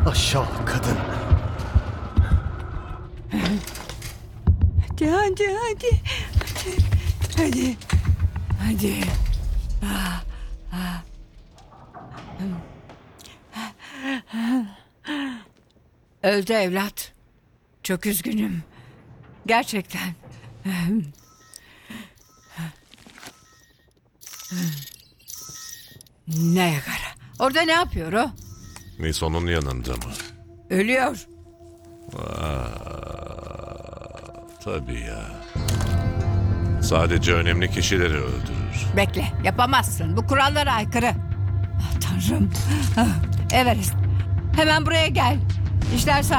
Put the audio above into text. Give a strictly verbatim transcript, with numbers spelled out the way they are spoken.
Aşağılık kadın. Hadi hadi hadi. Hadi. Hadi. Ah, ah. Öldü evlat. Çok üzgünüm. Gerçekten. Ne yakara? Orada ne yapıyor o? Nison'un yanında mı? Ölüyor. Tabii ya. Sadece önemli kişileri öldürür. Bekle, yapamazsın. Bu kurallara aykırı. Ah, Tanrım. Ah, Everest, hemen buraya gel. İşler